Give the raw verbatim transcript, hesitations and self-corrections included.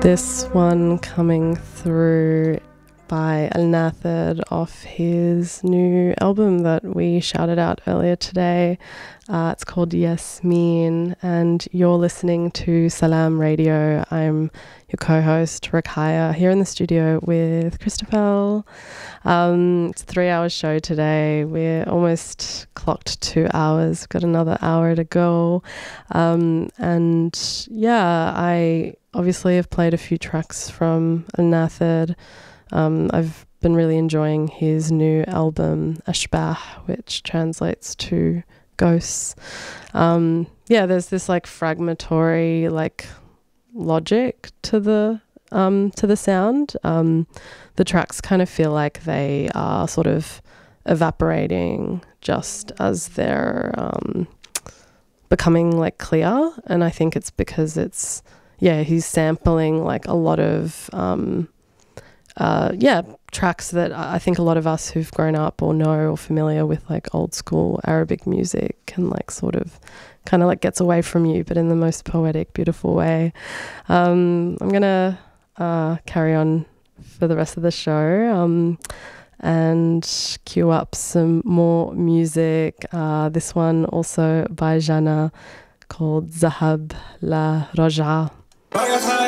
This one coming through by Al Nathid off his new album that we shouted out earlier today. Uh, it's called Yasmin, and you're listening to Salam Radio. I'm your co-host, Rakaya, here in the studio with Christopher. Um, it's a three-hour show today. We're almost clocked two hours. We've got another hour to go. Um, and yeah, I obviously have played a few tracks from Al Nathid. Um, I've been really enjoying his new album, Ashbah, which translates to ghosts. Um, yeah, there's this like fragmentary like logic to the um, to the sound. Um, the tracks kind of feel like they are sort of evaporating just as they're um, becoming like clear, and I think it's because it's yeah he's sampling like a lot of um, Uh, yeah, tracks that I think a lot of us who've grown up or know or familiar with like old school Arabic music can like sort of kind of like gets away from you, but in the most poetic, beautiful way. Um, I'm going to uh, carry on for the rest of the show um, and cue up some more music. Uh, this one also by Jana called Zahab La Raja.